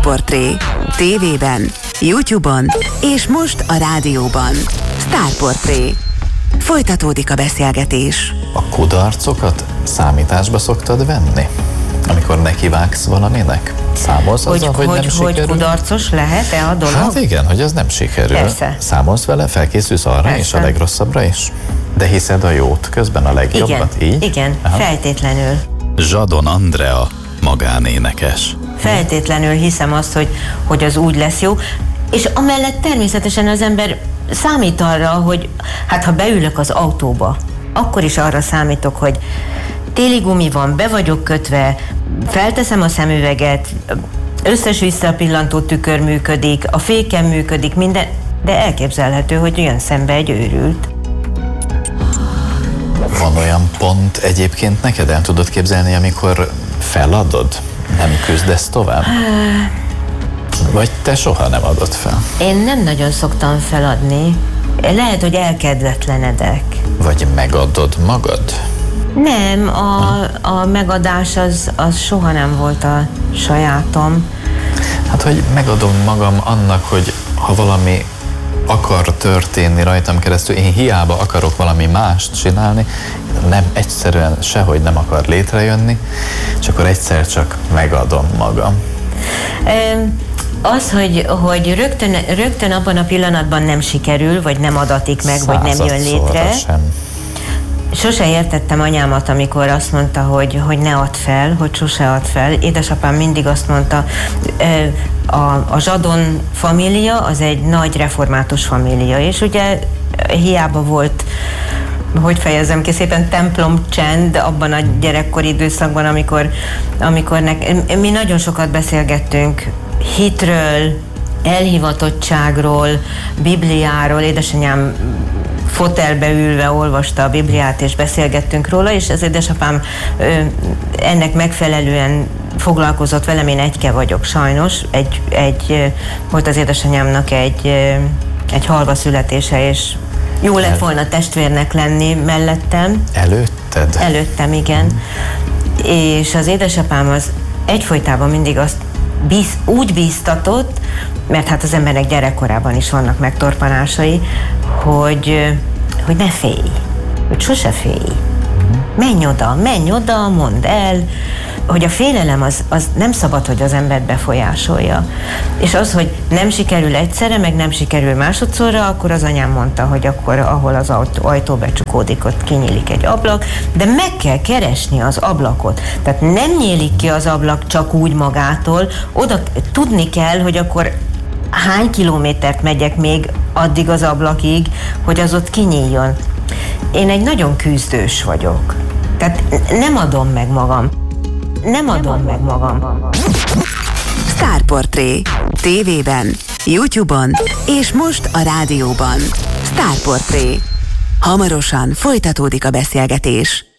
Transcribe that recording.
Sztárportré. TV-ben, YouTube-on és most a rádióban. Sztárportré. Folytatódik a beszélgetés. A kudarcokat számításba szoktad venni? Amikor nekivágsz valaminek? Számolsz azzal, hogy nem sikerül? Hogy kudarcos lehet-e a dolog? Hát igen, hogy az nem sikerül. Persze. Számolsz vele, felkészülsz arra Persze. és a legrosszabbra is? De hiszed a jót közben, a legjobbat? Így? Igen, Aha. feltétlenül. Zsadon Andrea, magánénekes. Feltétlenül hiszem azt, hogy az úgy lesz jó. És amellett természetesen az ember számít arra, hogy hát ha beülök az autóba, akkor is arra számítok, hogy téli gumi van, be vagyok kötve, felteszem a szemüveget, összes-vissza pillantó tükör működik, a féken működik, minden, de elképzelhető, hogy jön szembe egy őrült. Van olyan pont egyébként neked, el tudod képzelni, amikor feladod? Nem küzdesz tovább? Vagy te soha nem adod fel? Én nem nagyon szoktam feladni. Lehet, hogy elkedvetlenedek. Vagy megadod magad? Nem, a megadás az soha nem volt a sajátom. Hát, hogy megadom magam annak, hogy ha valami akar történni rajtam keresztül, én hiába akarok valami mást csinálni, nem egyszerűen sehogy nem akar létrejönni, és akkor egyszer csak megadom magam. Az, hogy rögtön abban a pillanatban nem sikerül, vagy nem adatik meg, vagy nem jön létre. Sem. Sose értettem anyámat, amikor azt mondta, hogy ne add fel, hogy sose add fel. Édesapám mindig azt mondta, a Zsadon família az egy nagy református família, és ugye hiába volt, hogy fejezem ki szépen, templom csend abban a gyerekkori időszakban, amikor mi nagyon sokat beszélgettünk hitről, elhivatottságról, Bibliáról. Édesanyám fotelbe ülve olvasta a Bibliát, és beszélgettünk róla, és az édesapám ennek megfelelően foglalkozott velem. Én egyke vagyok sajnos. Volt az édesanyámnak egy halva születése, és jó lett volna testvérnek lenni mellettem. Előtted? Előttem, igen. És az édesapám az egyfolytában mindig azt úgy bíztatott, mert hát az embernek gyerekkorában is vannak megtorpanásai, hogy ne félj, hogy sose félj. Menj oda, mondd el, hogy a félelem az nem szabad, hogy az embert befolyásolja. És az, hogy nem sikerül egyszerre, meg nem sikerül másodszorra, akkor az anyám mondta, hogy akkor, ahol az ajtó becsukódik, ott kinyílik egy ablak, de meg kell keresni az ablakot. Tehát nem nyílik ki az ablak csak úgy magától, oda tudni kell, hogy akkor hány kilométert megyek még addig az ablakig, hogy az ott kinyíljon. Én egy nagyon küzdős vagyok. Tehát nem adom meg magam. Nem adom meg magam. Sztárportré. TV-ben, YouTube-on és most a rádióban. Sztárportré. Hamarosan folytatódik a beszélgetés.